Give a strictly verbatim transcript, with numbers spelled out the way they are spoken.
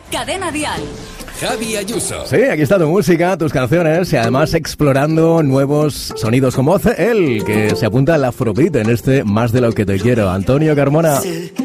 Cadena Dial. Javi Ayuso. Sí, aquí está tu música, tus canciones y además explorando nuevos sonidos como hace él, que se apunta al afrobeat en este Más de lo que te quiero. Antonio Carmona. Sé